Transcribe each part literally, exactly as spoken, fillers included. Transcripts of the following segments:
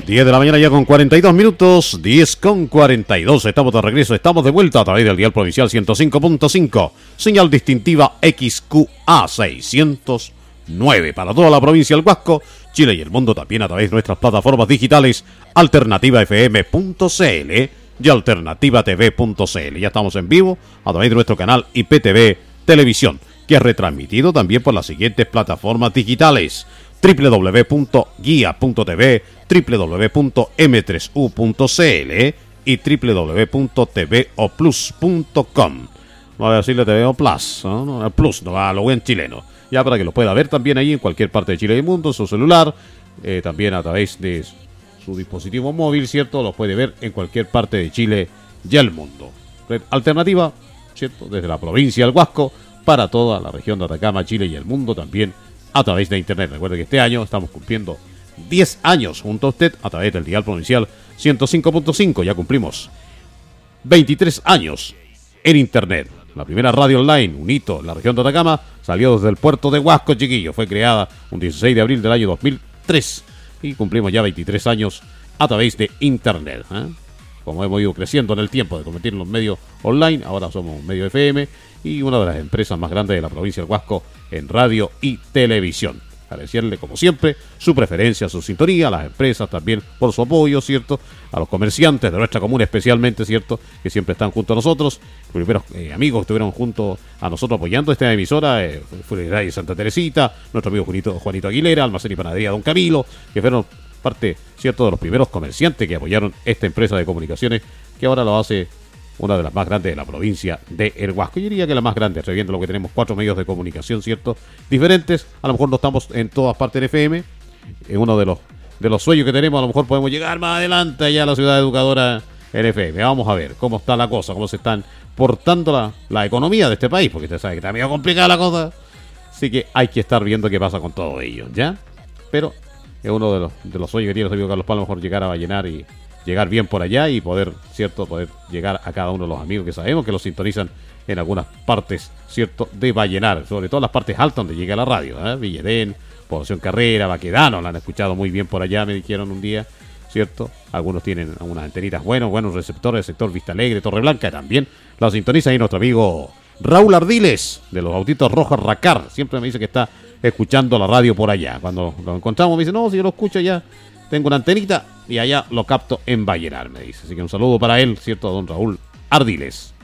diez de la mañana ya con cuarenta y dos minutos, diez con cuarenta y dos, estamos de regreso, estamos de vuelta a través del dial provincial ciento cinco punto cinco, señal distintiva X Q A seiscientos nueve para toda la provincia del Huasco, Chile y el mundo, también a través de nuestras plataformas digitales alternativa f m punto c l y alternativa t v punto c l. Ya estamos en vivo a través de nuestro canal I P T V Televisión, que es retransmitido también por las siguientes plataformas digitales: doble u doble u doble u punto guía punto t v, doble u doble u doble u punto m tres u punto c l y doble u doble u doble u punto t v o plus punto com. Voy a decirle T V O Plus, ¿no? No, Plus, no va a lo buen chileno. Ya para que lo pueda ver también ahí en cualquier parte de Chile y el mundo, su celular, eh, también a través de su dispositivo móvil, ¿cierto? Lo puede ver en cualquier parte de Chile y el mundo. Red alternativa, ¿cierto? Desde la provincia del Huasco para toda la región de Atacama, Chile y el mundo también a través de internet. Recuerde que este año estamos cumpliendo diez años junto a usted a través del dial provincial ciento cinco punto cinco. Ya cumplimos veintitrés años en internet. La primera radio online, un hito en la región de Atacama, salió desde el puerto de Huasco, chiquillo. Fue creada un dieciséis de abril del año dos mil tres y cumplimos ya veintitrés años a través de internet, ¿eh? Como hemos ido creciendo en el tiempo de convertirnos en medio online, ahora somos un medio F M y una de las empresas más grandes de la provincia del Huasco en radio y televisión. Agradecerle, como siempre, su preferencia, su sintonía, a las empresas también por su apoyo, ¿cierto? A los comerciantes de nuestra comuna especialmente, ¿cierto? Que siempre están junto a nosotros. Los primeros eh, amigos que estuvieron junto a nosotros apoyando esta emisora, eh, Funeraria Santa Teresita, nuestro amigo Juanito, Juanito Aguilera, Almacén y Panadería Don Camilo, que fueron parte, ¿cierto?, de los primeros comerciantes que apoyaron esta empresa de comunicaciones, que ahora lo hace una de las más grandes de la provincia de El Huasco. Yo diría que la más grande, reviendo lo que tenemos cuatro medios de comunicación, ¿cierto?, diferentes. A lo mejor no estamos en todas partes en F M. En uno de los de los sueños que tenemos, a lo mejor podemos llegar más adelante allá a la ciudad educadora en F M. Vamos a ver cómo está la cosa, cómo se están portando la, la economía de este país, porque usted sabe que está medio complicada la cosa. Así que hay que estar viendo qué pasa con todo ello, ¿ya? Pero es uno de los, de los sueños que tiene el amigo Carlos Paz, a lo mejor llegar a Vallenar y llegar bien por allá y poder, ¿cierto?, poder llegar a cada uno de los amigos que sabemos que los sintonizan en algunas partes, ¿cierto?, de Vallenar, sobre todo las partes altas donde llega la radio, ¿eh? Villedén, Población Carrera, Baquedano, la han escuchado muy bien por allá, me dijeron un día, ¿cierto? Algunos tienen unas antenitas buenos, buenos receptores del sector Vista Alegre, Torre Blanca, también la sintoniza ahí nuestro amigo Raúl Ardiles, de los Autitos Rojos Racar, siempre me dice que está escuchando la radio por allá. Cuando lo encontramos me dice, no, si yo lo escucho allá, tengo una antenita y allá lo capto en Vallenar, me dice. Así que un saludo para él, ¿cierto?, don Raúl Ardiles.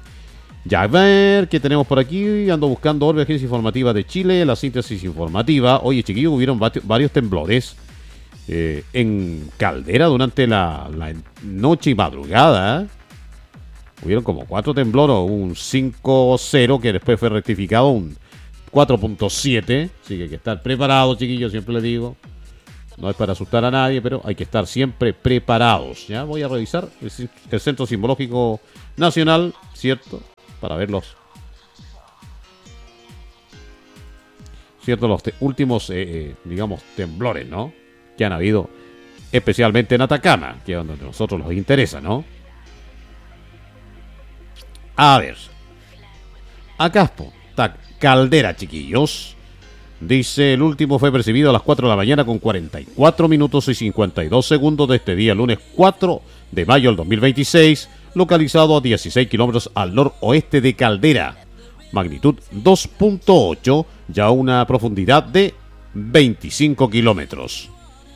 Ya, a ver, ¿qué tenemos por aquí? Ando buscando Orbe, Agencia Informativa de Chile, la síntesis informativa. Oye, chiquillos, hubieron varios temblores eh, en Caldera durante la, la noche y madrugada, ¿eh? Hubieron como cuatro temblores, un cinco cero que después fue rectificado, un cuatro punto siete, así que hay que estar preparados, chiquillos, siempre les digo. No es para asustar a nadie, pero hay que estar siempre preparados. Ya voy a revisar el, el Centro Sismológico Nacional, ¿cierto? Para ver los, ¿cierto?, los te- últimos, eh, eh, digamos, temblores, ¿no?, que han habido, especialmente en Atacama, que es donde a nosotros nos interesa, ¿no? A ver. Acá está Caldera, chiquillos. Dice, el último fue percibido a las cuatro de la mañana con cuarenta y cuatro minutos y cincuenta y dos segundos de este día, lunes cuatro de mayo del dos mil veintiséis, localizado a dieciséis kilómetros al noroeste de Caldera. Magnitud dos punto ocho, ya una profundidad de veinticinco kilómetros.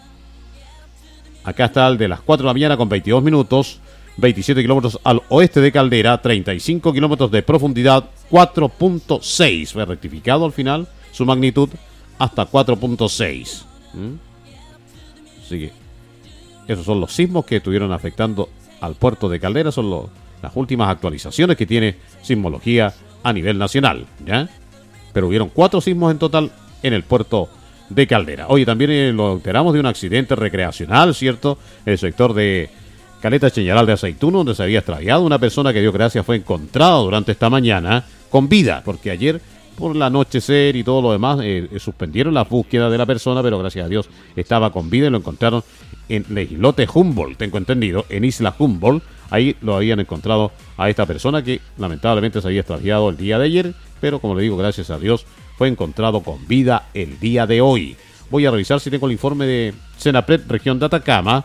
Acá está el de las cuatro de la mañana con veintidós minutos, veintisiete kilómetros al oeste de Caldera, treinta y cinco kilómetros de profundidad, cuatro punto seis. Fue rectificado al final su magnitud hasta cuatro punto seis. ¿Mm? Así que esos son los sismos que estuvieron afectando al puerto de Caldera. Son lo, las últimas actualizaciones que tiene sismología a nivel nacional, ¿ya? Pero hubieron cuatro sismos en total en el puerto de Caldera. Oye, también eh, lo enteramos de un accidente recreacional, ¿cierto? El sector de Caleta Cheñaral de Aceituno, donde se había extraviado una persona que, dio gracias, fue encontrada durante esta mañana con vida, porque ayer por el anochecer y todo lo demás eh, eh, suspendieron la búsqueda de la persona, pero gracias a Dios estaba con vida y lo encontraron en el islote Humboldt, tengo entendido, en Isla Humboldt. Ahí lo habían encontrado a esta persona que lamentablemente se había extraviado el día de ayer, pero como le digo, gracias a Dios fue encontrado con vida el día de hoy. Voy a revisar si tengo el informe de Senapred, región de Atacama,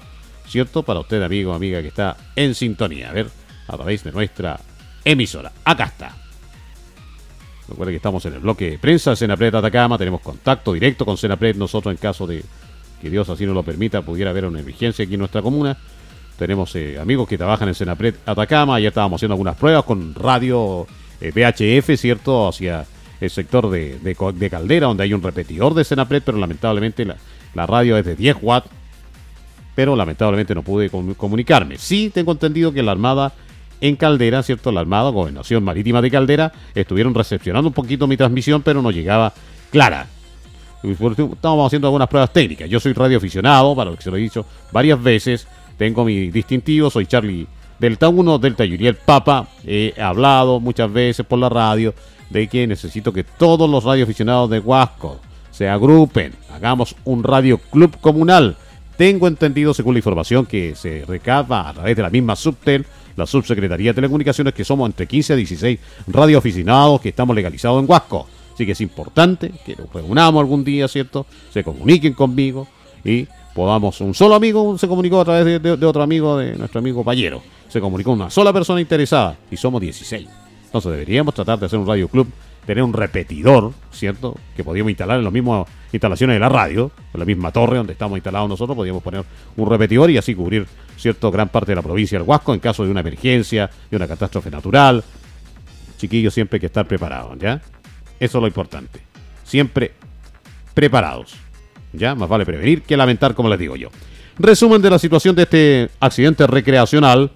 ¿cierto? Para usted, amigo o amiga que está en sintonía, a ver, a través de nuestra emisora. Acá está. Recuerden que estamos en el bloque de prensa de Senapred Atacama, tenemos contacto directo con Senapred, nosotros en caso de que Dios así nos lo permita, pudiera haber una emergencia aquí en nuestra comuna. Tenemos eh, amigos que trabajan en Senapred Atacama, ya estábamos haciendo algunas pruebas con radio eh, V H F, ¿cierto? Hacia el sector de, de, de Caldera, donde hay un repetidor de Senapred, pero lamentablemente la, la radio es de diez watts, pero lamentablemente no pude com- comunicarme. Sí tengo entendido que la Armada en Caldera, ¿cierto? La Armada, Gobernación Marítima de Caldera, estuvieron recepcionando un poquito mi transmisión, pero no llegaba clara. Estábamos haciendo algunas pruebas técnicas. Yo soy radioaficionado, para lo que se lo he dicho varias veces. Tengo mi distintivo, soy Charlie Delta uno, Delta Yuriel Papa. He hablado muchas veces por la radio de que necesito que todos los radioaficionados de Huasco se agrupen, hagamos un radio club comunal. Tengo entendido, según la información que se recaba a través de la misma Subtel, la Subsecretaría de Telecomunicaciones, que somos entre quince a dieciséis radioaficionados que estamos legalizados en Huasco. Así que es importante que nos reunamos algún día, ¿cierto? Se comuniquen conmigo y podamos... Un solo amigo se comunicó a través de, de, de otro amigo, de nuestro amigo Payero. Se comunicó una sola persona interesada y somos dieciséis. Entonces deberíamos tratar de hacer un radio club, tener un repetidor, ¿cierto? Que podríamos instalar en las mismas instalaciones de la radio, en la misma torre donde estamos instalados nosotros, podríamos poner un repetidor y así cubrir, ¿cierto?, gran parte de la provincia del Huasco en caso de una emergencia, de una catástrofe natural. Chiquillos, siempre hay que estar preparados, ¿ya? Eso es lo importante. Siempre preparados, ¿ya? Más vale prevenir que lamentar, como les digo yo. Resumen de la situación de este accidente recreacional.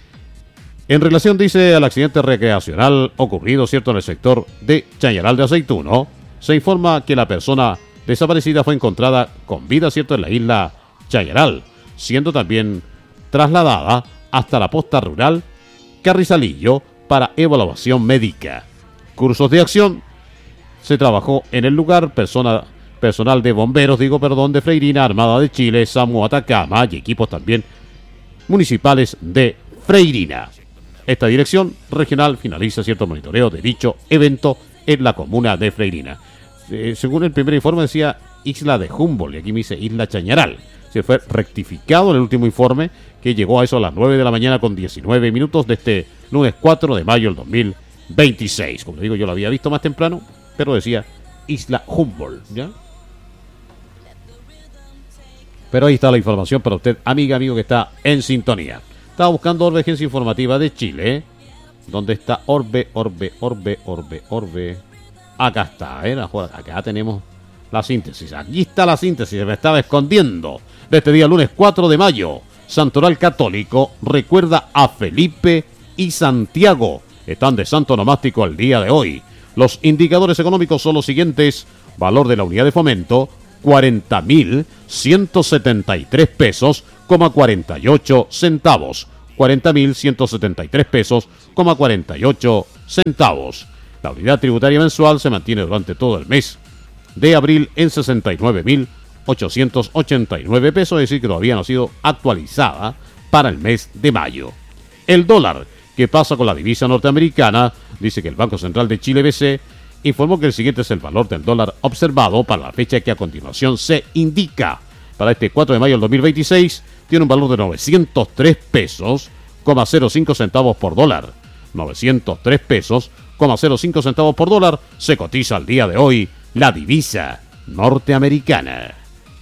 En relación, dice, al accidente recreacional ocurrido, ¿cierto?, en el sector de Chañaral de Aceituno, se informa que la persona desaparecida fue encontrada con vida, ¿cierto?, en la isla Chañaral, siendo también trasladada hasta la posta rural Carrizalillo para evaluación médica. Cursos de acción. Se trabajó en el lugar persona, personal de bomberos, digo, perdón, de Freirina, Armada de Chile, SAMU Atacama y equipos también municipales de Freirina. Esta dirección regional finaliza cierto monitoreo de dicho evento en la comuna de Freirina. Eh, según el primer informe decía Isla de Humboldt y aquí me dice Isla Chañaral. Se fue rectificado en el último informe que llegó a eso a las nueve de la mañana con diecinueve minutos de este lunes cuatro de mayo del dos mil veintiséis. Como digo, yo lo había visto más temprano, pero decía Isla Humboldt, ¿ya? Pero ahí está la información para usted, amiga, amigo que está en sintonía. Estaba buscando Orbe, Agencia Informativa de Chile. ¿eh? ¿Dónde está Orbe, Orbe, Orbe, Orbe, Orbe? Acá está, ¿eh? Acá tenemos la síntesis. Aquí está la síntesis, se me estaba escondiendo. De este día, lunes cuatro de mayo, Santoral Católico recuerda a Felipe y Santiago. Están de santo nomástico el día de hoy. Los indicadores económicos son los siguientes. Valor de la unidad de fomento, cuarenta mil ciento setenta y tres pesos, coma cuarenta y ocho centavos. cuarenta mil ciento setenta y tres pesos, coma cuarenta y ocho centavos. La unidad tributaria mensual se mantiene durante todo el mes de abril en sesenta y nueve mil ochocientos ochenta y nueve pesos, es decir, que todavía no ha sido actualizada para el mes de mayo. El dólar, ¿qué pasa con la divisa norteamericana? Dice que el Banco Central de Chile, B C, informó que el siguiente es el valor del dólar observado para la fecha que a continuación se indica. Para este cuatro de mayo del dos mil veintiséis, tiene un valor de novecientos tres pesos, coma cero cinco centavos por dólar. novecientos tres pesos, coma cero cinco centavos por dólar, se cotiza al día de hoy la divisa norteamericana.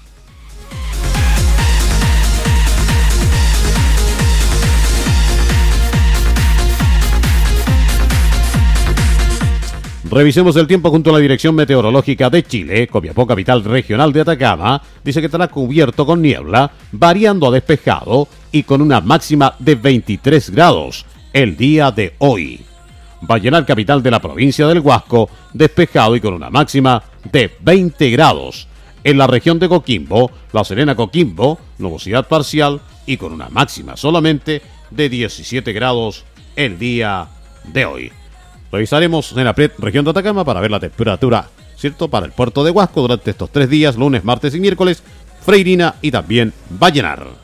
Revisemos el tiempo junto a la Dirección Meteorológica de Chile. Copiapó, capital regional de Atacama, dice que estará cubierto con niebla, variando a despejado y con una máxima de veintitrés grados el día de hoy. Vallenar, capital de la provincia del Huasco, despejado y con una máxima de veinte grados. En la región de Coquimbo, La Serena, Coquimbo, nubosidad parcial y con una máxima solamente de diecisiete grados el día de hoy. Revisaremos en la región de Atacama para ver la temperatura, ¿cierto?, para el puerto de Huasco durante estos tres días, lunes, martes y miércoles, Freirina y también Vallenar.